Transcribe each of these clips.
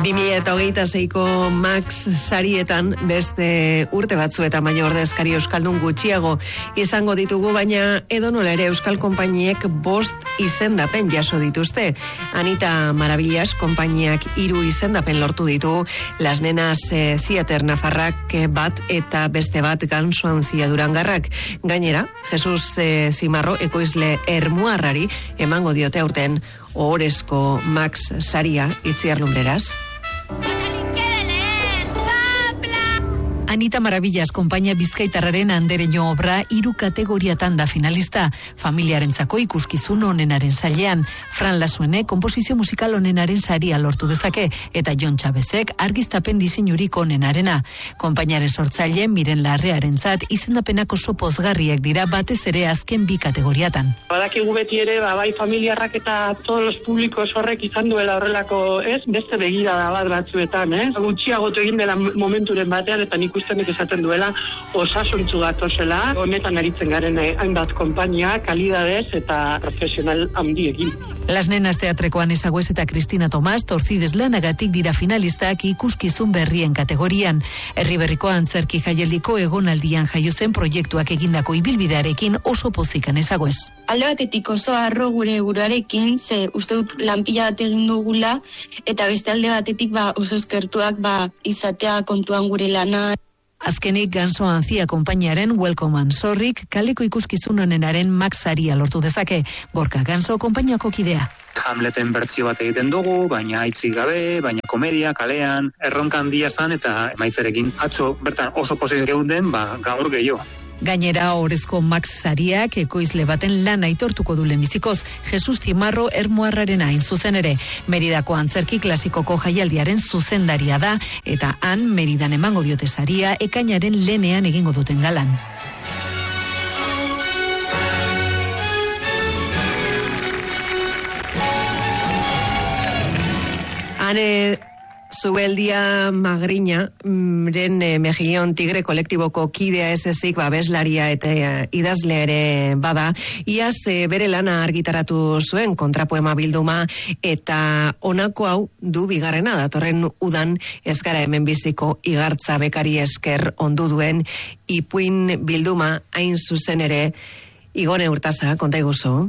2026ko Max sarietan beste urte batzuetan baino ordezkari euskaldun gutxiago izango ditugu, baina edonola ere euskal konpainiek 5 izendapen jaso dituzte. Anita Maravillas konpainiak 3 izendapen lortu ditu, Las Nenas Theater Nafarrak bat eta beste bat Gansoan Zia Durangarrak. Gainera, Jesus Zimarro ekoizle ermuarrari emango diote aurten ohorezko Max saria. Itziar Lumbreras. Anita Maravillas konpainia bizkaitarraren andereño obra 3 kategoriatan da finalista. Familiarentzako ikuskizun onenaren sailean, Fran Lasuene konposizio musikal onenaren saria lortu dezake, eta Jon Txabezek argiztapen diseinurik onenarena. Konpainaren sortzaile Miren Larrearentzat izendapenak oso pozgarriak dira, batez ere azken 2 kategoriatan. Badakigu beti ere, bai familiarrak eta todos los públicos horrek izan duela horrelako, beste begirada bat batzuetan, gutxiagotu egin dela momenturen batean, eta nik ustenek esaten duela osasuntzu gatozela, honetan aritzen garen hainbat konpainia, kalidadez eta profesional handiekin. Las Nenas Teatrekoan Esagüez eta Cristina Tomás Torcides lanagatik dira finalistak ikuskizun berrien kategorian. Herriberriko antzerki jaieldiko egonaldian jaio zen proiektuak egindako ibilbidearekin oso pozikan Esagüez. Alde batetik oso harro gure buruarekin, ze uste dut lanpila bat egin dugula, eta beste alde batetik oso eskertuak izatea kontuan gure lana. Azkenik Gansoan Zia konpainiaren Welcome and Sorryk kaleko ikuskizun onenaren Max saria lortu dezake. Gorka Ganso konpainiako kidea. Hamleten bertsio bat egiten dugu, baina aitzik gabe, baina komedia, kalean, erronka handia zan eta emaitzerekin atzo bertan oso pozik geuden, gaur gehiago. Gainera, ohorezko Max sariak ekoizle baten lan aitortuko du lehenbizikoz, Jesus Zimarro ermuarraren hain zuzen ere. Meridako antzerki klasikoko jaialdiaren zuzendaria da, eta han Meridan emango diote saria ekainaren lehenean egingo duten galan. Ane Zubeldia Magriña, Mejillon Tigre kolektiboko kidea ez ezik, babeslaria eta idazlea ere bada. Iaz bere lana argitaratu zuen kontrapoema bilduma, eta honako hau du bigarrena, datorren udan ez gara hemen biziko igartza bekari esker ondu duen ipuin bilduma, hain zuzen ere. Igone Urtaza, konta iguzu.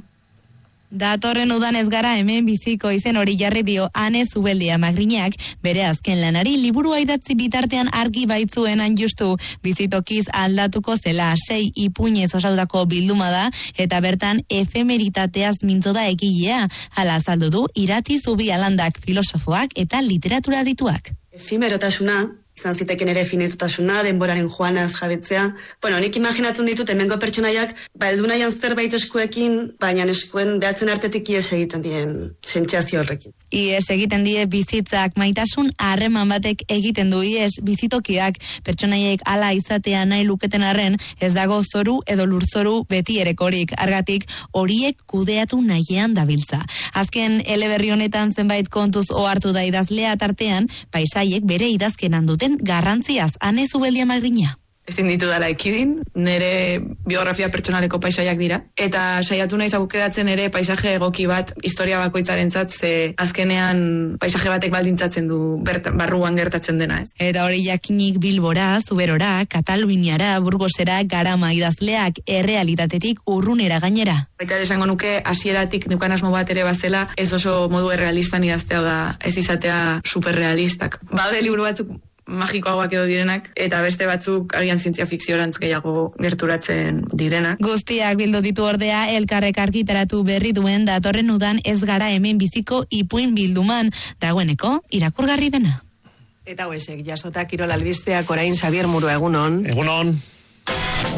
Datorren udan ez gara hemen biziko izen hori jarri dio Ane Zubeldia Magriñak, bere azken lanari liburua idatzi bitartean argi baitzuen hain justu. Bizitokiz aldatuko zela 6 ipuinez osautako bilduma da, eta bertan efemeritateaz mintzo da egilea. Hala azaldu du Irati Zubialandak, filosofoak eta literatura dituak. Efimerotasuna, izan ziteken ere finitutasuna, denboraren joanaz jabetzea. Nik imaginatzen ditut hemengo pertsonaiak, heldu nahian zerbait eskuekin, baina eskuen behatzen artetik ies egiten dien sentsazio horrekin. Ies egiten die bizitzak, maitasun harreman batek egiten du ies bizitokiak, pertsonaiek hala izatea nahi luketen arren, ez dago zoru edo lurzoru beti erekorik, argatik horiek kudeatu nahian dabiltza. Azken eleberri honetan zenbait kontuz ohartu da idazlea tartean, paisaiek bere idazkenan dute garrantziaz. Ane Zubeldia Magriña. Ezin ditu dala ekidin, nire biografia pertsonaleko paisaiak dira, eta saiatu nahi zaukeratzen ere paisaje egoki bat historia bakoitzarentzat, ze azkenean paisaje batek baldintzatzen du barruan gertatzen dena, ez. Eta hori jakinik Bilbora, Zuberora, Kataluniara, Burgosera, garama idazleak errealitatetik urrunera gainera. Baita esango nuke hasieratik neukan asmo bat ere bazela, ez oso modu errealistan idaztea da, ez izatea superrealistak. Baude liburu batzuk magikoagoak edo direnak, eta beste batzuk agian zientzia fikziorantz gehiago gerturatzen direnak. Guztiak bildu ditu ordea elkarrek argitaratu berri duen datorren udan ez gara hemen biziko ipuin bilduman, dagoeneko irakurgarri dena. Eta hoesek jasota kirol albisteak orain Xabier Murua, egunon. Egunon.